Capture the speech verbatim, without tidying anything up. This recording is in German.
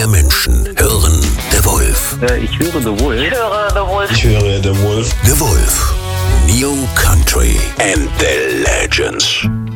Menschen hören The Wolf. Äh, ich höre The Wolf. Ich höre The Wolf. Ich höre The Wolf. The Wolf. New Country and the Legends.